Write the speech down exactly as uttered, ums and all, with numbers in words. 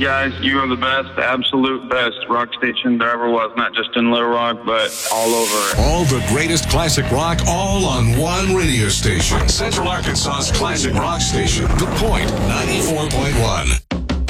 guys. You are the best, absolute best rock station there ever was, not just in Little Rock, but all over. All the greatest classic rock, all on one radio station. Central Arkansas's classic rock station, The Point, ninety-four point one.